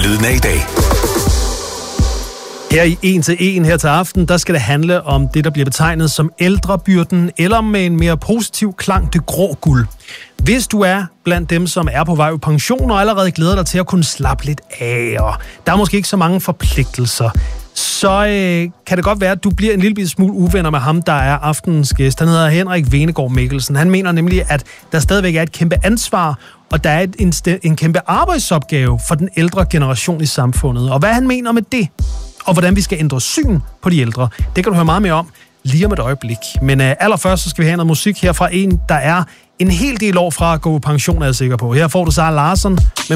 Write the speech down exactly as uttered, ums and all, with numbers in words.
Lyden af i dag. Her i en til en her til aften, der skal det handle om det, der bliver betegnet som ældrebyrden, eller med en mere positiv klang, det grå guld. Hvis du er blandt dem, som er på vej i pension og allerede glæder dig til at kunne slappe lidt af, og der er måske ikke så mange forpligtelser, så øh, kan det godt være, at du bliver en lille smule uvenner med ham, der er aftenens gæst. Han hedder Henrik Venegård Mikkelsen. Han mener nemlig, at der stadigvæk er et kæmpe ansvar, og der er et, en, en kæmpe arbejdsopgave for den ældre generation i samfundet. Og hvad han mener med det, og hvordan vi skal ændre syn på de ældre, det kan du høre meget mere om lige om et øjeblik. Men øh, allerførst så skal vi have noget musik her fra en, der er en hel del år fra at gå på pension, er jeg sikker på. Her får du Sara Larsson med